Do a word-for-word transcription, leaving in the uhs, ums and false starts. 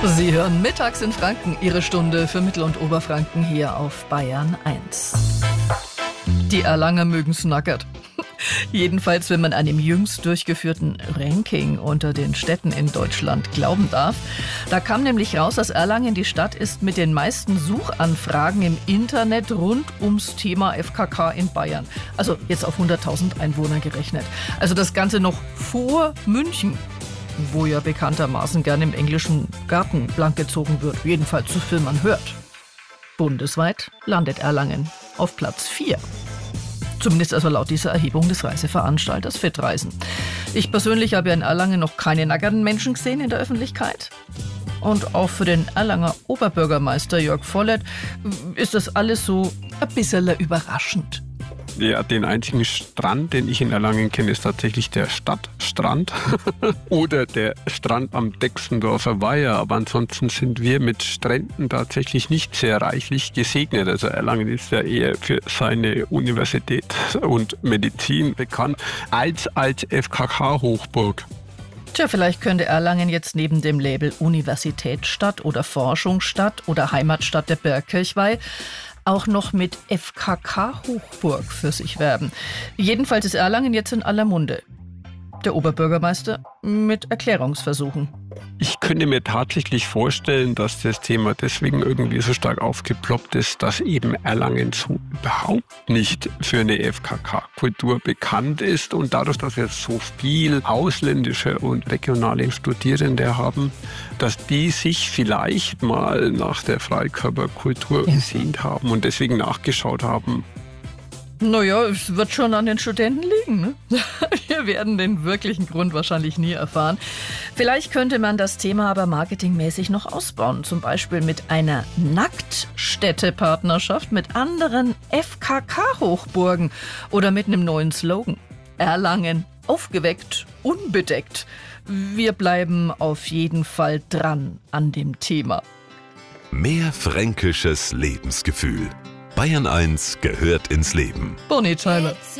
Sie hören mittags in Franken, Ihre Stunde für Mittel- und Oberfranken hier auf Bayern eins. Die Erlanger mögen snackert. Jedenfalls, wenn man einem jüngst durchgeführten Ranking unter den Städten in Deutschland glauben darf. Da kam nämlich raus, dass Erlangen die Stadt ist mit den meisten Suchanfragen im Internet rund ums Thema F K K in Bayern. Also jetzt auf hunderttausend Einwohner gerechnet. Also das Ganze noch vor München, wo ja bekanntermaßen gern im englischen Garten blank gezogen wird. Jedenfalls so viel man hört. Bundesweit landet Erlangen auf Platz vier. Zumindest also laut dieser Erhebung des Reiseveranstalters Fitreisen. Ich persönlich habe ja in Erlangen noch keine nackerten Menschen gesehen in der Öffentlichkeit. Und auch für den Erlanger Oberbürgermeister Jörg Vollert ist das alles so ein bisschen überraschend. Ja, den einzigen Strand, den ich in Erlangen kenne, ist tatsächlich der Stadtstrand oder der Strand am Dexendorfer Weiher. Aber ansonsten sind wir mit Stränden tatsächlich nicht sehr reichlich gesegnet. Also Erlangen ist ja eher für seine Universität und Medizin bekannt als als F K K-Hochburg. Tja, vielleicht könnte Erlangen jetzt neben dem Label Universitätsstadt oder Forschungsstadt oder Heimatstadt der Bergkirchweih auch noch mit F K K-Hochburg für sich werben. Jedenfalls ist Erlangen jetzt in aller Munde. Der Oberbürgermeister mit Erklärungsversuchen. Ich könnte mir tatsächlich vorstellen, dass das Thema deswegen irgendwie so stark aufgeploppt ist, dass eben Erlangen so überhaupt nicht für eine F K K-Kultur bekannt ist. Und dadurch, dass wir so viel ausländische und regionale Studierende haben, dass die sich vielleicht mal nach der Freikörperkultur gesehnt haben und deswegen nachgeschaut haben. Naja, es wird schon an den Studenten liegen. Ne? Wir werden den wirklichen Grund wahrscheinlich nie erfahren. Vielleicht könnte man das Thema aber marketingmäßig noch ausbauen. Zum Beispiel mit einer Nacktstädtepartnerschaft mit anderen F K K-Hochburgen oder mit einem neuen Slogan. Erlangen aufgeweckt, unbedeckt. Wir bleiben auf jeden Fall dran an dem Thema. Mehr fränkisches Lebensgefühl. Bayern eins gehört ins Leben. Bonnie Tyler.